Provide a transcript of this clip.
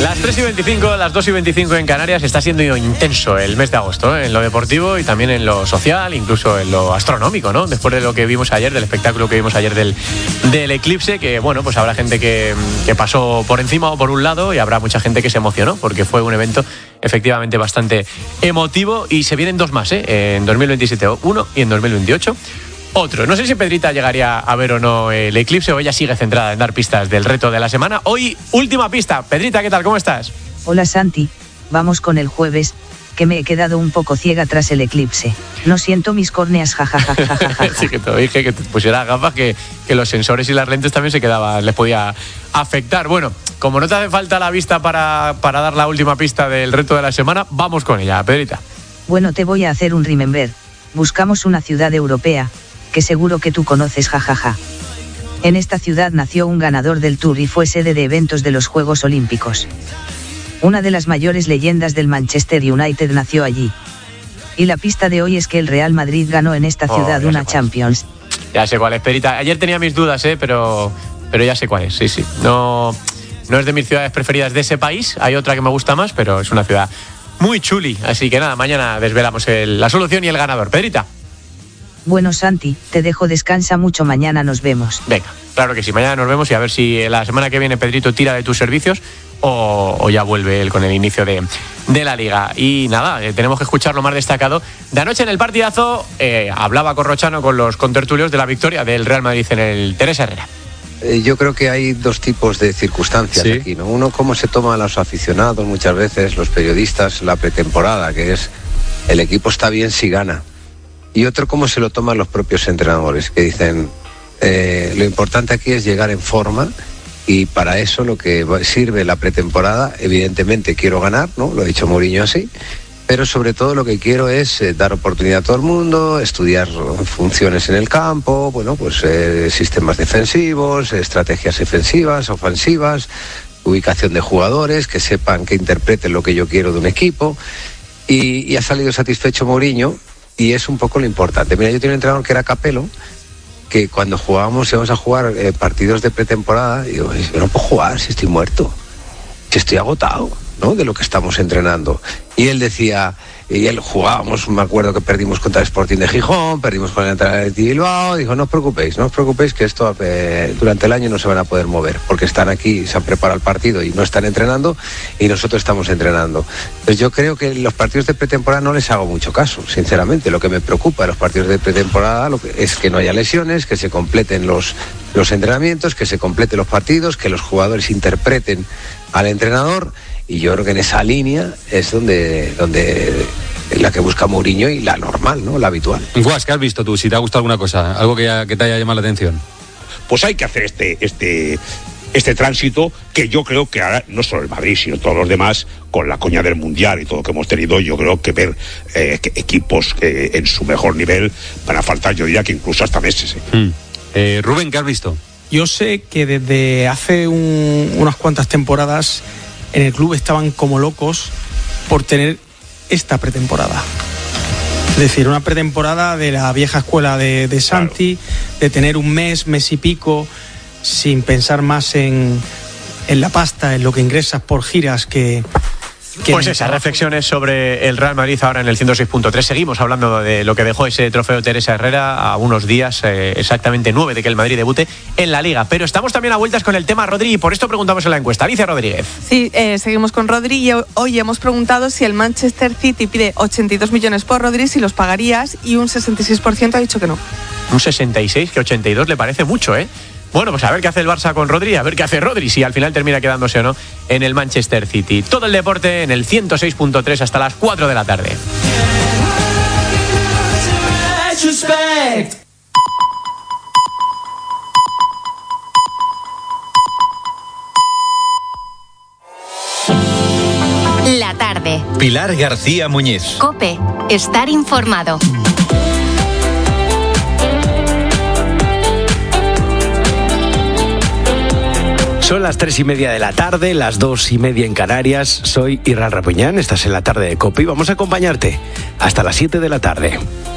Las 3:25, las 2:25 en Canarias. Está siendo intenso el mes de agosto, en lo deportivo y también en lo social, incluso en lo astronómico, ¿no? Después de lo que vimos ayer, del espectáculo que vimos ayer del eclipse, que bueno, pues habrá gente que pasó por encima o por un lado, y habrá mucha gente que se emocionó, porque fue un evento efectivamente bastante emotivo, y se vienen dos más, en 2027 uno y en 2028 otro. No sé si Pedrita llegaría a ver o no el eclipse, o ella sigue centrada en dar pistas del reto de la semana. Hoy, última pista. Pedrita, ¿qué tal? ¿Cómo estás? Hola Santi, vamos con el jueves, que me he quedado un poco ciega tras el eclipse. No siento mis córneas, jajajajajaja. Sí, que te dije que te pusieras gafas, que los sensores y las lentes también se quedaban, les podía afectar. Bueno, como no te hace falta la vista para dar la última pista del reto de la semana, vamos con ella, Pedrita. Bueno, te voy a hacer un remember. Buscamos una ciudad europea, que seguro que tú conoces, jajaja. En esta ciudad nació un ganador del Tour y fue sede de eventos de los Juegos Olímpicos. Una de las mayores leyendas del Manchester United nació allí. Y la pista de hoy es que el Real Madrid ganó en esta ciudad una Champions. Ya sé cuál es, Pedrita. Ayer tenía mis dudas, pero ya sé cuál es, sí. No es de mis ciudades preferidas de ese país, hay otra que me gusta más, pero es una ciudad muy chuli. Así que nada, mañana desvelamos la solución y el ganador. Pedrita. Bueno, Santi, te dejo, descansa mucho, mañana nos vemos. Venga, claro que sí, mañana nos vemos, y a ver si la semana que viene Pedrito tira de tus servicios o ya vuelve él con el inicio de la Liga. Y nada, tenemos que escuchar lo más destacado de anoche en el partidazo. Hablaba Corrochano con los contertulios de la victoria del Real Madrid en el Teresa Herrera. Yo creo que hay dos tipos de circunstancias aquí, ¿no? Uno, cómo se toman los aficionados, muchas veces los periodistas, la pretemporada, que es el equipo está bien si gana. Y otro, cómo se lo toman los propios entrenadores, que dicen, lo importante aquí es llegar en forma, y para eso lo que sirve la pretemporada, evidentemente quiero ganar, ¿no? Lo ha dicho Mourinho así, pero sobre todo lo que quiero es dar oportunidad a todo el mundo, estudiar funciones en el campo, bueno, pues sistemas defensivos, estrategias defensivas, ofensivas, ubicación de jugadores, que sepan, que interpreten lo que yo quiero de un equipo, y ha salido satisfecho Mourinho. Y es un poco lo importante. Mira, yo tenía un entrenador que era Capello, que cuando íbamos a jugar partidos de pretemporada, digo, yo no puedo jugar si estoy muerto, si estoy agotado, ¿no?, de lo que estamos entrenando. Y él decía, y él jugábamos, me acuerdo que perdimos contra el Sporting de Gijón, perdimos con el Athletic de Bilbao, dijo, no os preocupéis que esto durante el año no se van a poder mover, porque están aquí, se han preparado el partido y no están entrenando, y nosotros estamos entrenando. Entonces yo creo que los partidos de pretemporada no les hago mucho caso, sinceramente. Lo que me preocupa de los partidos de pretemporada es que no haya lesiones, que se completen los entrenamientos, que se completen los partidos, que los jugadores interpreten al entrenador. Y yo creo que en esa línea es donde la que busca Mourinho, y la normal, ¿no?, la habitual. Guas, ¿qué has visto tú? Si te ha gustado alguna cosa, algo que te haya llamado la atención. Pues hay que hacer este tránsito, que yo creo que ahora, no solo el Madrid, sino todos los demás, con la coña del Mundial y todo lo que hemos tenido, yo creo que ver equipos en su mejor nivel van a faltar, yo diría que incluso hasta meses. Rubén, ¿qué has visto? Yo sé que desde hace unas cuantas temporadas en el club estaban como locos por tener esta pretemporada. Es decir, una pretemporada de la vieja escuela de Santi, claro, de tener un mes y pico, sin pensar más en la pasta, en lo que ingresas por giras, que pues esas reflexiones sobre el Real Madrid ahora en el 106.3. Seguimos hablando de lo que dejó ese trofeo Teresa Herrera a unos días, exactamente 9 de que el Madrid debute en la Liga. Pero estamos también a vueltas con el tema Rodri, y por esto preguntamos en la encuesta. Alicia Rodríguez. Sí, seguimos con Rodri, y hoy hemos preguntado si el Manchester City pide 82 millones por Rodri, si los pagarías, y un 66% ha dicho que no. Un 66, que 82 le parece mucho, ¿eh? Bueno, pues a ver qué hace el Barça con Rodri, a ver qué hace Rodri, si al final termina quedándose o no en el Manchester City. Todo el deporte en el 106.3 hasta las 4 de la tarde. La tarde. Pilar García Muñiz. COPE. Estar informado. Son las 3:30 de la tarde, las 2:30 en Canarias. Soy Irran Rapuñán, estás en la tarde de COPE y vamos a acompañarte hasta las 7 de la tarde.